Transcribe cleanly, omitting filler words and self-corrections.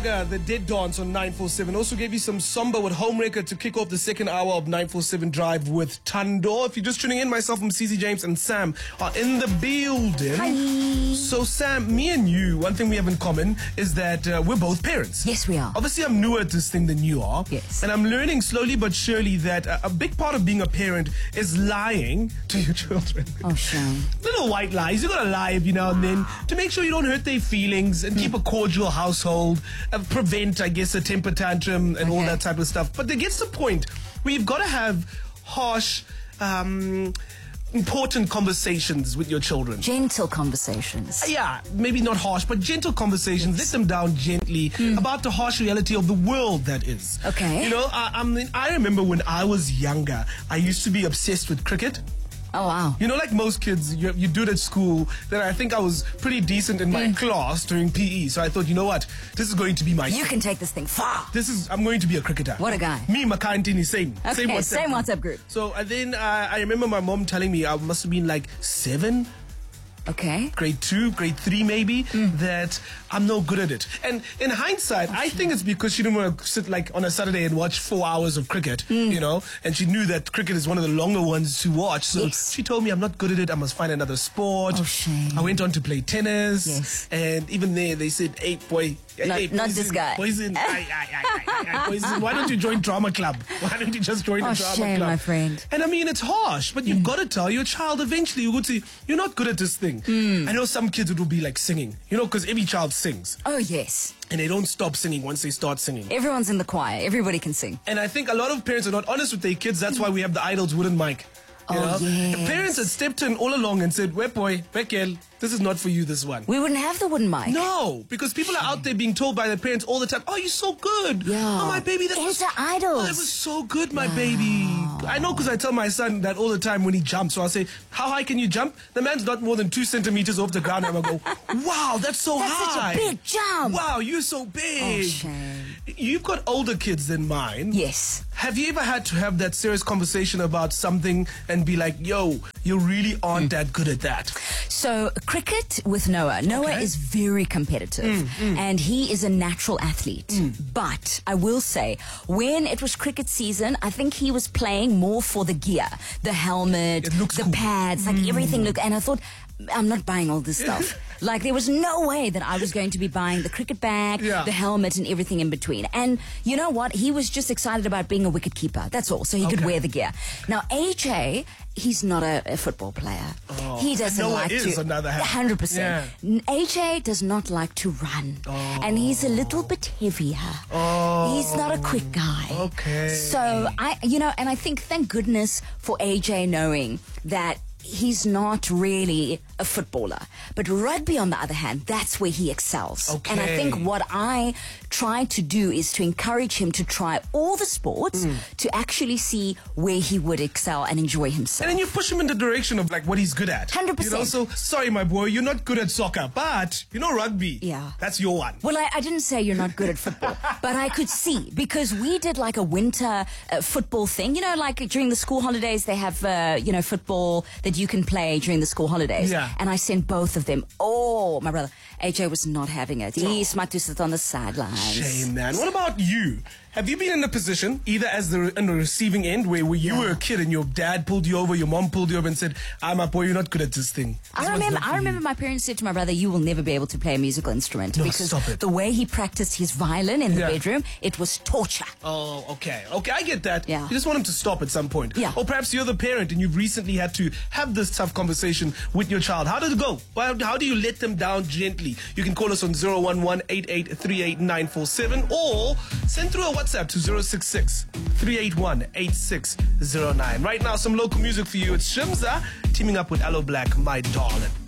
The Dead Dance on 947. Also gave you some Samba with Homewrecker to kick off the second hour of 947 Drive with Tando. If you're just tuning in, myself from CC James and Sam are in the building. Hi. So Sam, me and you, one thing we have in common is that we're both parents. Yes, we are. Obviously, I'm newer at this thing than you are. Yes. And I'm learning slowly but surely that a big part of being a parent is lying to your children. Oh, shame. Little white lies. You gotta lie every now and then to make sure you don't hurt their feelings and keep a cordial household. Prevent, I guess, a temper tantrum and all that type of stuff. But there gets the point where you've got to have harsh, important conversations with your children. Gentle conversations. Yeah, maybe not harsh, but gentle conversations. Let them down gently about the harsh reality of the world that is. Okay. You know, I remember when I was younger, I used to be obsessed with cricket. Oh, wow. You know, like most kids, you do it at school. Then I think I was pretty decent in my class during PE. So I thought, you know what? This is going to be my... You can take this thing far. I'm going to be a cricketer. What a guy. Me, Makantini, same. Okay, same WhatsApp group. So then I remember my mom telling me I must have been like 7. Okay. Grade 2, grade 3 maybe, that I'm no good at it. And in hindsight, I think it's because she didn't want to sit like on a Saturday and watch 4 hours of cricket, you know, and she knew that cricket is one of the longer ones to watch. So she told me I'm not good at it, I must find another sport. Oh, shame. I went on to play tennis. Yes. And even there, they said, hey, boy. Not this guy. Poison. Poison. Why don't you join drama club? Why don't you just join the drama shame, club? my friend. And I mean, it's harsh, but you've got to tell your child eventually. You would say, you're not good at this thing. I know some kids, it will be like singing, you know, because every child sings. Oh, yes. And they don't stop singing once they start singing. Everyone's in the choir. Everybody can sing. And I think a lot of parents are not honest with their kids. That's why we have the Idols wooden mic. You know? Yes. The parents had stepped in all along and said, "Wait, boy, Bekel, this is not for you, this one." We wouldn't have the wooden mic. No, because people are out there being told by their parents all the time, "Oh, you're so good. Yeah. Oh, my baby, that was Idols. Oh, that was so good, my baby." I know, because I tell my son that all the time when he jumps. So I'll say, "How high can you jump?" The man's not more than 2 centimeters off the ground. And I'll go, "Wow, that's so That's high. such a big jump. Wow, you're so big." Oh, shame. You've got older kids than mine. Yes. Have you ever had to have that serious conversation about something and be like, yo, you really aren't that good at that? So, cricket with Noah. Noah is very competitive and he is a natural athlete. But I will say, when it was cricket season, I think he was playing more for the gear, the helmet, the pads, like everything. And I thought, I'm not buying all this stuff. Like, there was no way that I was going to be buying the cricket bag, the helmet, and everything in between. And you know what? He was just excited about being a wicket keeper. That's all. So he could wear the gear. Now, AJ, he's not a football player. He doesn't Noah like is to. Another hand. 100%. Yeah. AJ does not like to run. And he's a little bit heavier. He's not a quick guy. So, and I think, thank goodness for AJ knowing that he's not really a footballer. But rugby, on the other hand, that's where he excels. And I think what I try to do is to encourage him to try all the sports to actually see where he would excel and enjoy himself. And then you push him in the direction of like what he's good at. 100%. You know, so, sorry, my boy, you're not good at soccer, but you know rugby. Yeah. That's your one. Well, I didn't say you're not good at football, but I could see, because we did like a winter football thing. You know, like during the school holidays, they have, football that you can play during the school holidays. Yeah. And I sent both of them. Oh, my brother, AJ was not having it. He smart to sit on the sidelines. Shame, man. What about you? Have you been in a position, either as in the receiving end, where you were a kid and your dad pulled you over, your mom pulled you over and said, my boy, you're not good at this thing. I remember my parents said to my brother, you will never be able to play a musical instrument. Because the way he practiced his violin in the bedroom, it was torture. Oh, okay. Okay, I get that. Yeah. You just want him to stop at some point. Yeah. Or perhaps you're the parent and you've recently had to have this tough conversation with your child. How did it go? How do you let them down gently? You can call us on 011-8838-947 or send through a WhatsApp to 066-381-8609. Right now, some local music for you. It's Shimza teaming up with Aloe Black, My Darling.